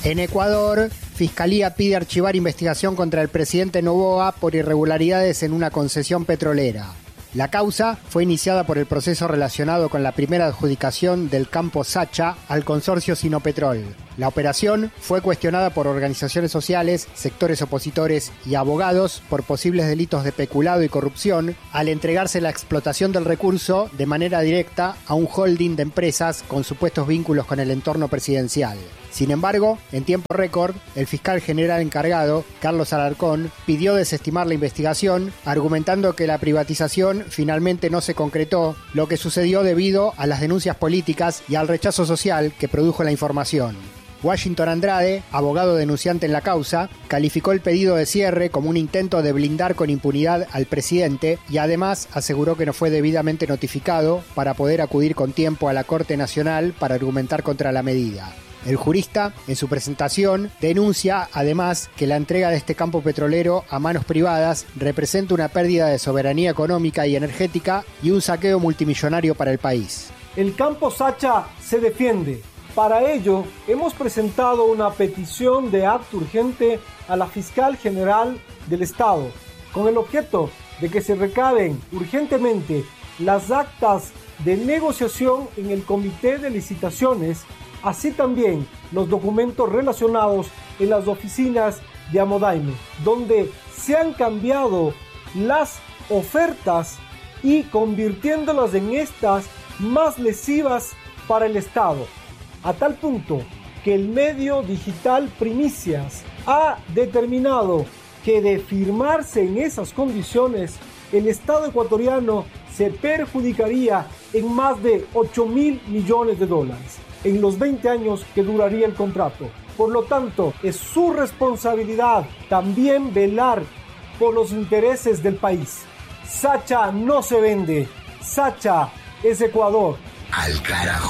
En Ecuador, Fiscalía pide archivar investigación contra el presidente Noboa por irregularidades en una concesión petrolera. La causa fue iniciada por el proceso relacionado con la primera adjudicación del campo Sacha al consorcio Sinopetrol. La operación fue cuestionada por organizaciones sociales, sectores opositores y abogados por posibles delitos de peculado y corrupción al entregarse la explotación del recurso de manera directa a un holding de empresas con supuestos vínculos con el entorno presidencial. Sin embargo, en tiempo récord, el fiscal general encargado, Carlos Alarcón, pidió desestimar la investigación, argumentando que la privatización finalmente no se concretó, lo que sucedió debido a las denuncias políticas y al rechazo social que produjo la información. Washington Andrade, abogado denunciante en la causa, calificó el pedido de cierre como un intento de blindar con impunidad al presidente y además aseguró que no fue debidamente notificado para poder acudir con tiempo a la Corte Nacional para argumentar contra la medida. El jurista, en su presentación, denuncia además que la entrega de este campo petrolero a manos privadas representa una pérdida de soberanía económica y energética y un saqueo multimillonario para el país. El campo Sacha se defiende. Para ello, hemos presentado una petición de acto urgente a la Fiscal General del Estado, con el objeto de que se recaben urgentemente las actas de negociación en el Comité de Licitaciones, así también los documentos relacionados en las oficinas de Amodaime, donde se han cambiado las ofertas y convirtiéndolas en estas más lesivas para el Estado, a tal punto que el medio digital Primicias ha determinado que de firmarse en esas condiciones, el Estado ecuatoriano se perjudicaría en más de 8.000 millones de dólares en los 20 años que duraría el contrato. Por lo tanto, es su responsabilidad también velar por los intereses del país. Sacha no se vende. Sacha es Ecuador. Al carajo.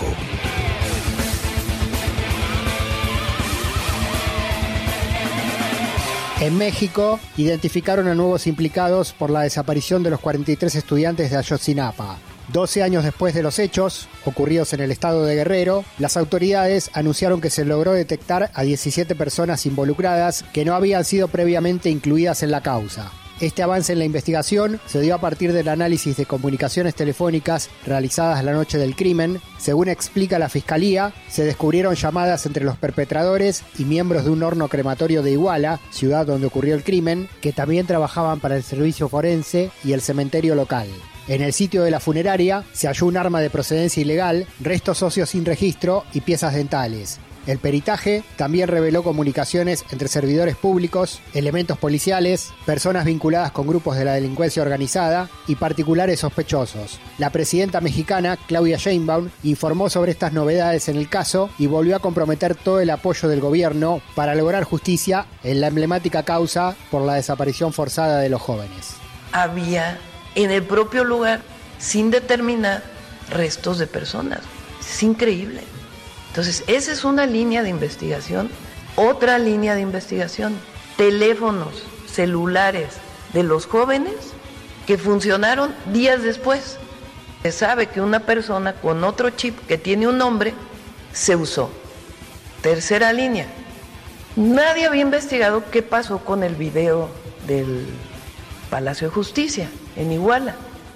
En México, identificaron a nuevos implicados por la desaparición de los 43 estudiantes de Ayotzinapa. 12 años después de los hechos, ocurridos en el estado de Guerrero, las autoridades anunciaron que se logró detectar a 17 personas involucradas que no habían sido previamente incluidas en la causa. Este avance en la investigación se dio a partir del análisis de comunicaciones telefónicas realizadas la noche del crimen. Según explica la Fiscalía, se descubrieron llamadas entre los perpetradores y miembros de un horno crematorio de Iguala, ciudad donde ocurrió el crimen, que también trabajaban para el servicio forense y el cementerio local. En el sitio de la funeraria se halló un arma de procedencia ilegal, restos óseos sin registro y piezas dentales. El peritaje también reveló comunicaciones entre servidores públicos, elementos policiales, personas vinculadas con grupos de la delincuencia organizada y particulares sospechosos. La presidenta mexicana, Claudia Sheinbaum, informó sobre estas novedades en el caso y volvió a comprometer todo el apoyo del gobierno para lograr justicia en la emblemática causa por la desaparición forzada de los jóvenes. Había en el propio lugar, sin determinar, restos de personas. Es increíble. Entonces, esa es una línea de investigación. Otra línea de investigación, teléfonos celulares de los jóvenes que funcionaron días después. Se sabe que una persona con otro chip que tiene un nombre se usó. Tercera línea, nadie había investigado qué pasó con el video del Palacio de Justicia en Iguala.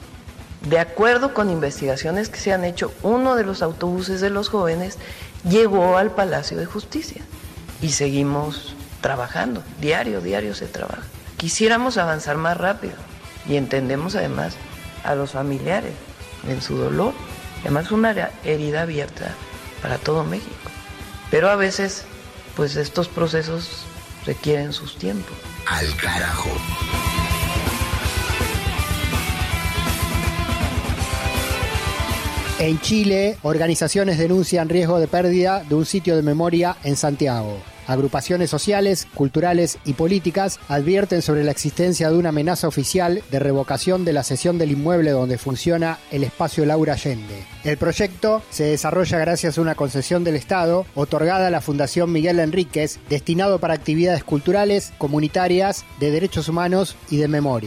De acuerdo con investigaciones que se han hecho, uno de los autobuses de los jóvenes llegó al Palacio de Justicia y seguimos trabajando, diario se trabaja. Quisiéramos avanzar más rápido y entendemos además a los familiares en su dolor, además una herida abierta para todo México. Pero a veces, pues estos procesos requieren sus tiempos. Al carajo. En Chile, organizaciones denuncian riesgo de pérdida de un sitio de memoria en Santiago. Agrupaciones sociales, culturales y políticas advierten sobre la existencia de una amenaza oficial de revocación de la cesión del inmueble donde funciona el espacio Laura Allende. El proyecto se desarrolla gracias a una concesión del Estado otorgada a la Fundación Miguel Enríquez, destinado para actividades culturales, comunitarias, de derechos humanos y de memoria.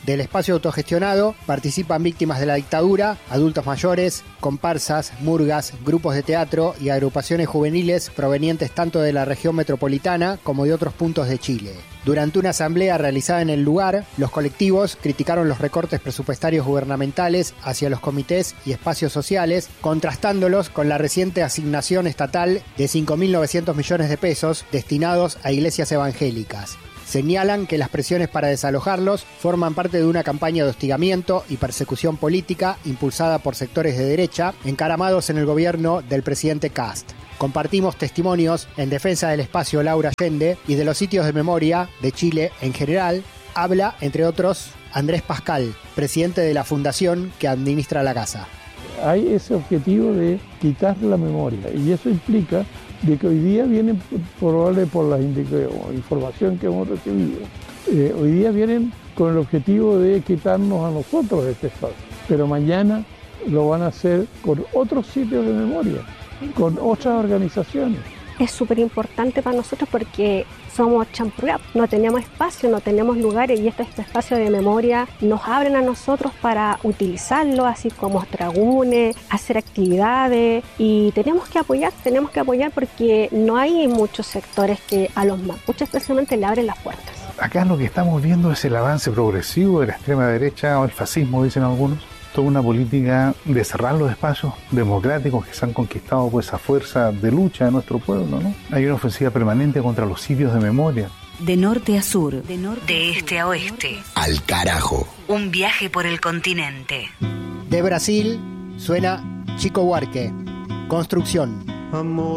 Del espacio autogestionado participan víctimas de la dictadura, adultos mayores, comparsas, murgas, grupos de teatro y agrupaciones juveniles provenientes tanto de la región metropolitana como de otros puntos de Chile. Durante una asamblea realizada en el lugar, los colectivos criticaron los recortes presupuestarios gubernamentales hacia los comités y espacios sociales, contrastándolos con la reciente asignación estatal de 5.900 millones de pesos destinados a iglesias evangélicas. Señalan que las presiones para desalojarlos forman parte de una campaña de hostigamiento y persecución política impulsada por sectores de derecha encaramados en el gobierno del presidente Kast. Compartimos testimonios en defensa del espacio Laura Allende y de los sitios de memoria de Chile en general. Habla, entre otros, Andrés Pascal, presidente de la fundación que administra la casa. Hay ese objetivo de quitar la memoria y eso implica de que hoy día vienen, probablemente por la información que hemos recibido, hoy día vienen con el objetivo de quitarnos a nosotros este espacio, pero mañana lo van a hacer con otros sitios de memoria, con otras organizaciones. Es súper importante para nosotros porque somos champurrap, no tenemos espacio, no tenemos lugares y este espacio de memoria nos abren a nosotros para utilizarlo, así como tragunes, hacer actividades y tenemos que apoyar porque no hay muchos sectores que a los mapuches especialmente le abren las puertas. Acá lo que estamos viendo es el avance progresivo de la extrema derecha o el fascismo, dicen algunos. Toda una política de cerrar los espacios democráticos que se han conquistado pues a fuerza de lucha de nuestro pueblo, ¿no? Hay una ofensiva permanente contra los sitios de memoria. De norte a sur, de este a oeste. Al carajo. Un viaje por el continente. De Brasil suena Chico Buarque. Construcción.